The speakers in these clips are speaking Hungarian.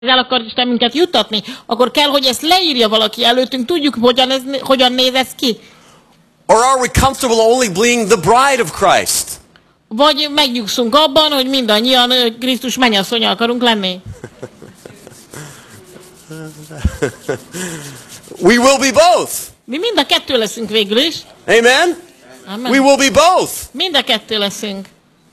el akar Isten minket juttatni, akkor kell, hogy ezt leírja valaki előttünk, tudjuk, hogyan néz ez ki. Or are we comfortable only being the bride of Christ? Vagy megnyugszunk abban, hogy mindannyian Krisztus mennyasszonya akarunk lenni. We will be both. Mi mind a kettő leszünk végül is. Amen? Amen. We will be both. Mind a kettő leszünk.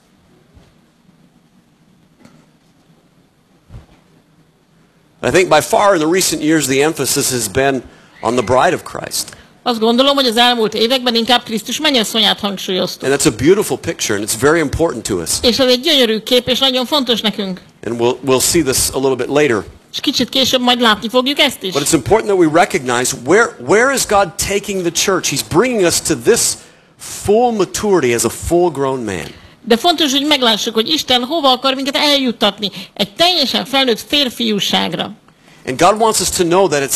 I think by far in the recent years the emphasis has been on the bride of Christ. Azt gondolom, hogy az elmúlt években inkább Krisztus mennyasszonyát hangsúlyoztuk. And that's a beautiful picture and it's very important to us. És ez egy gyönyörű kép, és nagyon fontos nekünk. And we'll see this a little bit later. És kicsit később majd látni fogjuk ezt is. But it's important that we recognize where is God taking the church? He's bringing us to this full maturity as a full-grown man. De fontos, hogy meglássuk, hogy Isten hova akar minket eljuttatni. Egy teljesen felnőtt férfiúságra. And God wants us to know that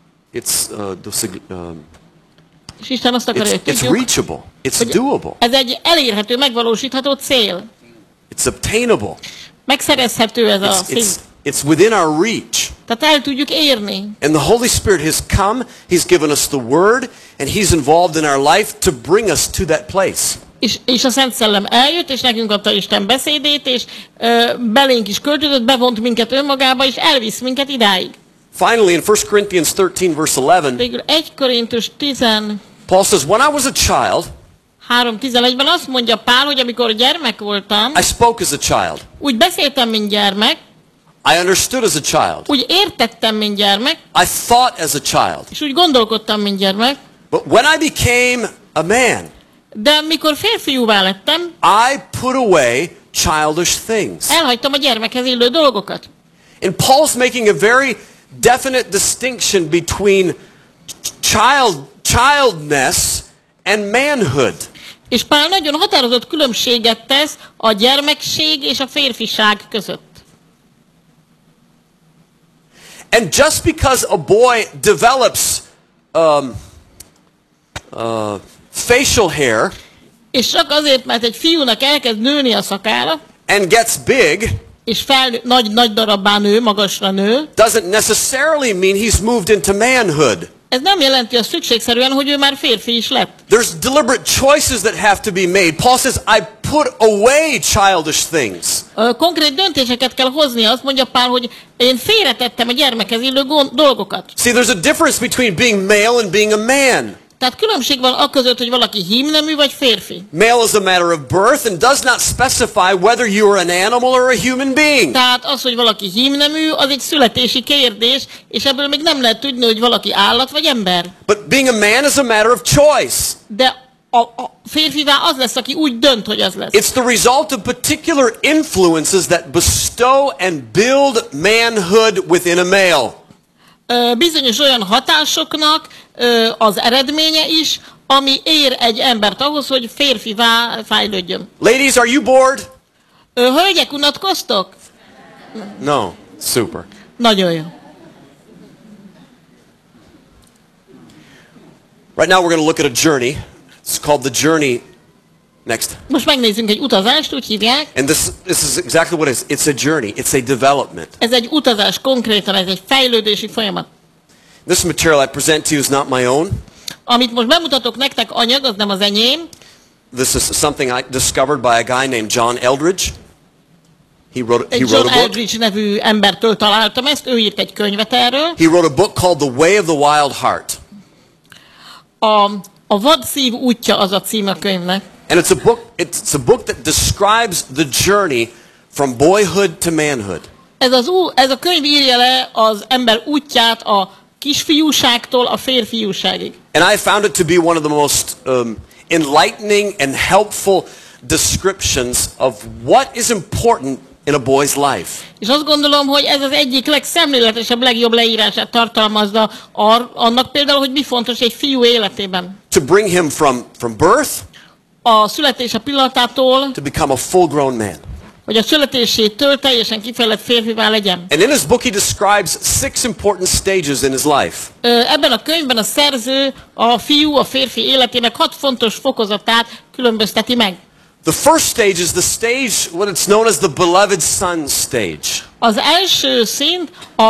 És Isten azt akarja, hogy it's tudjuk, reachable. It's doable. ez egy elérhető, megvalósítható cél. It's obtainable. Megszerezhető ez a szint. It's within our reach. Tehát el tudjuk érni. And the Holy Spirit has come, He's given us the Word, and He's involved in our life to bring us to that place. És a Szent Szellem eljött, és nekünk adta Isten beszédét, és belénk is költözött, bevont minket önmagába, és elvisz minket idáig. Finally, in 1 Corinthians 13, verse 11, Végül 1 Korintus 13:11-ben Paul says, when I was a child, azt mondja Pál, hogy amikor gyermek voltam, I spoke as a child. úgy beszéltem, mint gyermek, I understood as a child. úgy értettem, mint gyermek, I thought as a child. és úgy gondolkodtam, mint gyermek, But when I became a man, de mikor férfiúvá lettem, I put away childish things. elhagytam a gyermekhez illő dolgokat. And Paul's making a very definite distinction between childness and manhood. És Pál nagyon határozott különbséget tesz a gyermekség és a férfiság között. And just because a boy develops facial hair, És csak azért, mert egy fiúnak elkezd nőni a szakála, and gets big, és nagy darabbá nő, magasra nő, doesn't necessarily mean he's moved into manhood. ez nem jelenti azt szükségszerűen, hogy ő már férfi is lett. There's deliberate choices that have to be made. Paul says, I put away childish things. Konkrét döntéseket kell hozni, azt mondja Pál, hogy én félretettem a gyermekhez illő dolgokat. See, there's a difference between being male and being a man. Tehát különbség van aközött, hogy valaki hímnemű vagy férfi. Male is a matter of birth and does not specify whether you are an animal or a human being. Tehát az, hogy valaki hímnemű, az egy születési kérdés, és ebből még nem lehet tudni, hogy valaki állat vagy ember. But being a man is a matter of choice. De a férfivá az lesz, aki úgy dönt, hogy az lesz. It's the result of particular influences that bestow and build manhood within a male. Bizonyos olyan hatásoknak az eredménye is, ami ér egy embert ahhoz, hogy férfivá fejlődjön. Ladies, are you bored? Hölgyek, unatkoztok? No. Super. Nagyon jó. Right now we're going to look at a journey. It's called the journey. Next. Most megnézzünk egy utazást, úgy hívják. And this is exactly what it is. It's a journey. It's a development. Ez egy utazás konkrétan, ez egy fejlődési folyamat. This material I present to you is not my own. Amit most bemutatok nektek anyag, az nem az enyém. This is something I discovered by a guy named John Eldridge. He wrote a John book. Eldridge nevű embertől találtam ezt, ő írt egy könyvet erről. He wrote a book called The Way of the Wild Heart. A vad szív útja az a cím a könyvnek. And it's a book that describes the journey from boyhood to manhood. Ez a könyv írja le az ember útját a kisfiúságtól a férfiúságig. And I found it to be one of the most enlightening and helpful descriptions of what is important in a boy's life. És azt gondolom, hogy ez az egyik legszemléletesebb, legjobb leírását tartalmazza annak például, hogy mi fontos egy fiú életében. To bring him from birth A születése pillanatától, to become a full-grown man. hogy a születésétől teljesen kifejlett férfivá legyen. And in his book he describes 6 important stages in his life. Ebben a könyvben a szerző a fiú, a férfi életének 6 fontos fokozatát különbözteti meg. The first stage is the stage, what it's known as the beloved son stage. Az első szint